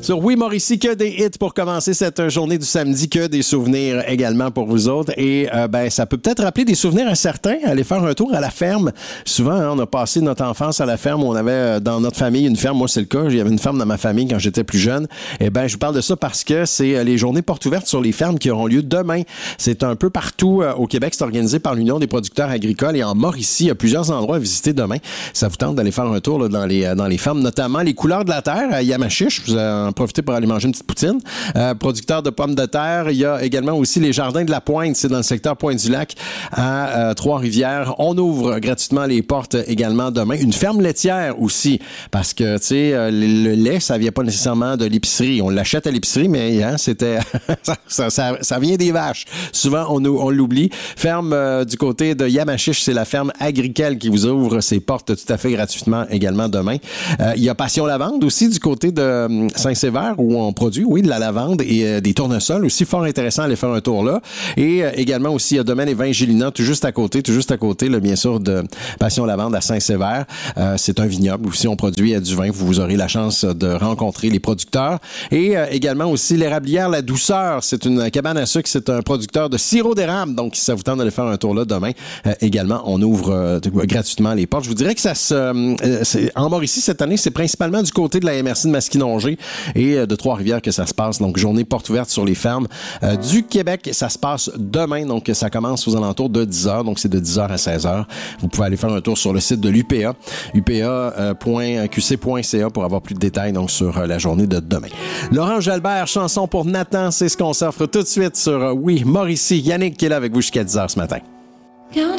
Sur Oui Mauricie, que des hits pour commencer cette journée du samedi, que des souvenirs également pour vous autres. Et ça peut peut-être rappeler des souvenirs à certains, aller faire un tour à la ferme. Souvent, on a passé notre enfance à la ferme où on avait dans notre famille une ferme. Moi, c'est le cas. Il y avait une ferme dans ma famille quand j'étais plus jeune. Et je vous parle de ça parce que c'est les journées portes ouvertes sur les fermes qui auront lieu demain. C'est un peu partout au Québec. C'est organisé par l'Union des producteurs agricoles. Et en Mauricie, il y a plusieurs endroits à visiter demain. Ça vous tente d'aller faire un tour là, dans les fermes, notamment les Couleurs de la Terre à Yamachiche. Vous en profitez pour aller manger une petite poutine. Producteur de pommes de terre. Il y a également aussi les Jardins de la Pointe. C'est dans le secteur Pointe-du-Lac à Trois-Rivières. On ouvre gratuitement les portes également demain. Une ferme laitière aussi. Parce que, tu sais, le lait, ça vient pas nécessairement de l'épicerie. On l'achète à l'épicerie, mais c'était ça vient des vaches. Souvent, on l'oublie. Ferme du côté de Yamachiche, c'est la ferme agricole qui vous ouvre ses portes tout à fait gratuitement également demain. Il y a Passion Lavande aussi du côté de Saint-Sévère où on produit, oui, de la lavande et des tournesols aussi. Fort intéressant d'aller faire un tour là. Et également aussi, il y a Domaine et Vins Gélina tout juste à côté, là, bien sûr, de Passion Lavande à Saint-Sévère. C'est un vignoble aussi. On produit du vin. Vous aurez la chance de rencontrer les producteurs. Et également aussi l'érablière La Douceur. C'est une cabane à sucre. C'est un producteur de sirop d'érable. Donc, si ça vous tente d'aller faire un tour là demain, également, on ouvre gratuitement les portes. Je vous dirais que en Mauricie, cette année, c'est principalement du côté de la MRC de Masquinongé et de Trois-Rivières que ça se passe. Donc, journée porte ouverte sur les fermes du Québec. Ça se passe demain. Donc, ça commence aux alentours de 10h. Donc, c'est de 10h à 16h. Vous pouvez aller faire un tour sur le site de l'UPA, upa.qc.ca pour avoir plus de détails donc sur la journée de demain. Laurent Jalbert, chanson pour Nathan, c'est ce qu'on s'offre tout de suite sur Oui Mauricie. Yannick qui est là avec vous jusqu'à 10h ce matin.